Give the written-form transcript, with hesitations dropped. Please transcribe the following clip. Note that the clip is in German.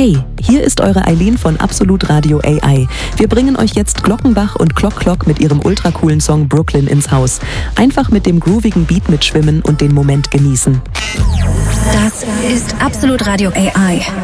Hey, hier ist eure Eileen von Absolut Radio AI. Wir bringen euch jetzt Glockenbach und Clock Clock mit ihrem ultra-coolen Song Brooklyn ins Haus. Einfach mit dem groovigen Beat mitschwimmen und den Moment genießen. Das ist Absolut Radio AI.